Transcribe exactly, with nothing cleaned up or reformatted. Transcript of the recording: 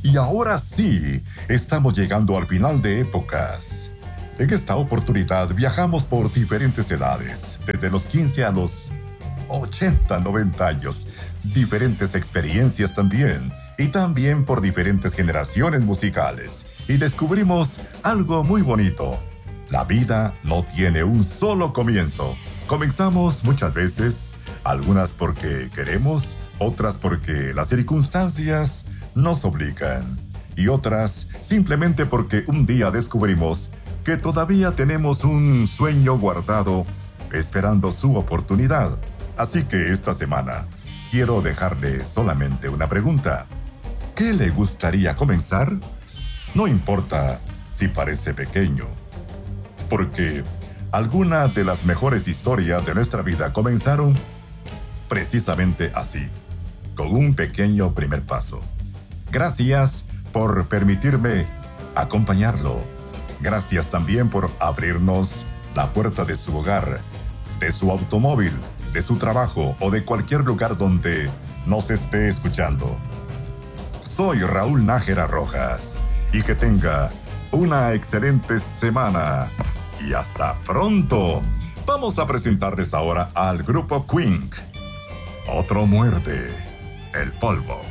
Y ahora sí, estamos llegando al final de épocas. En esta oportunidad viajamos por diferentes edades, desde los quince a los ochenta, noventa años, diferentes experiencias también, y también por diferentes generaciones musicales. Y descubrimos algo muy bonito. La vida no tiene un solo comienzo. Comenzamos muchas veces, algunas porque queremos, otras porque las circunstancias nos obligan, y otras simplemente porque un día descubrimos que todavía tenemos un sueño guardado esperando su oportunidad. Así que esta semana quiero dejarle solamente una pregunta. ¿Qué le gustaría comenzar? No importa si parece pequeño, porque algunas de las mejores historias de nuestra vida comenzaron precisamente así, con un pequeño primer paso. Gracias por permitirme acompañarlo. Gracias también por abrirnos la puerta de su hogar, de su automóvil, de su trabajo o de cualquier lugar donde nos esté escuchando. Soy Raúl Nájera Rojas y que tenga una excelente semana. Y hasta pronto. Vamos a presentarles ahora al grupo Queen. Otro muerde el polvo.